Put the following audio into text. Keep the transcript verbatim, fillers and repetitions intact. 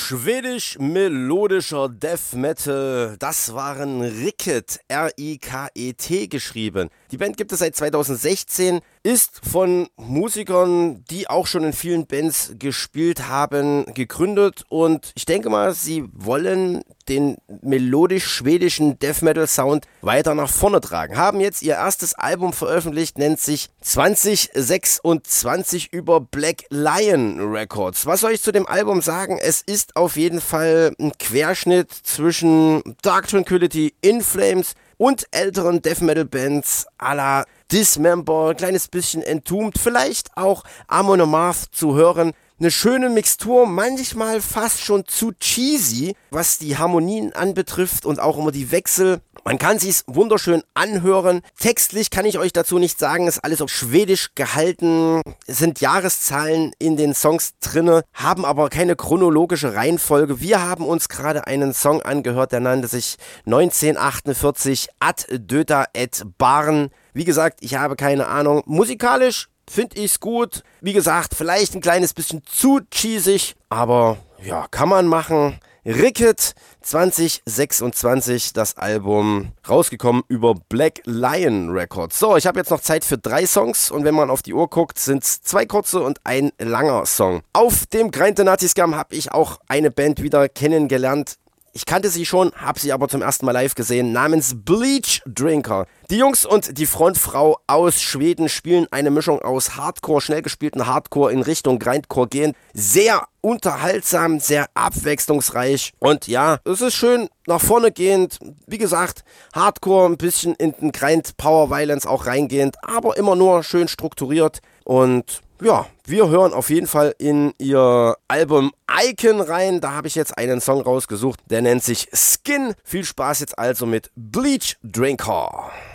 Schwedisch-melodischer Death Metal, das waren Riket, R I K E T geschrieben. Die Band gibt es seit zweitausendsechzehn, ist von Musikern, die auch schon in vielen Bands gespielt haben, gegründet und ich denke mal, sie wollen den melodisch-schwedischen Death Metal Sound weiter nach vorne tragen. Haben jetzt ihr erstes Album veröffentlicht, nennt sich zwanzig sechsundzwanzig über Black Lion Records. Was soll ich zu dem Album sagen? Es ist auf jeden Fall ein Querschnitt zwischen Dark Tranquillity, In Flames und älteren Death Metal Bands à la Dismember, ein kleines bisschen Entombed, vielleicht auch Amon Amarth zu hören. Eine schöne Mixtur, manchmal fast schon zu cheesy, was die Harmonien anbetrifft und auch immer die Wechsel. Man kann sich's wunderschön anhören. Textlich kann ich euch dazu nicht sagen, ist alles auf Schwedisch gehalten. Es sind Jahreszahlen in den Songs drinne, haben aber keine chronologische Reihenfolge. Wir haben uns gerade einen Song angehört, der nannte sich neunzehnhundertachtundvierzig Ad Döta et Barn. Wie gesagt, ich habe keine Ahnung. Musikalisch finde ich's gut. Wie gesagt, vielleicht ein kleines bisschen zu cheesig, aber ja, kann man machen. Riket zwanzig sechsundzwanzig, das Album, rausgekommen über Black Lion Records. So, ich habe jetzt noch Zeit für drei Songs und wenn man auf die Uhr guckt, sind es zwei kurze und ein langer Song. Auf dem Grind the Nazi Scum habe ich auch eine Band wieder kennengelernt. Ich kannte sie schon, habe sie aber zum ersten Mal live gesehen, namens Bleach Drinker. Die Jungs und die Frontfrau aus Schweden spielen eine Mischung aus Hardcore, schnell gespielten Hardcore in Richtung Grindcore gehend. Sehr unterhaltsam, sehr abwechslungsreich und ja, es ist schön nach vorne gehend. Wie gesagt, Hardcore, ein bisschen in den Grind Power Violence auch reingehend, aber immer nur schön strukturiert und ja, wir hören auf jeden Fall in ihr Album Icon rein. Da habe ich jetzt einen Song rausgesucht, der nennt sich Skin. Viel Spaß jetzt also mit Bleach Drinker.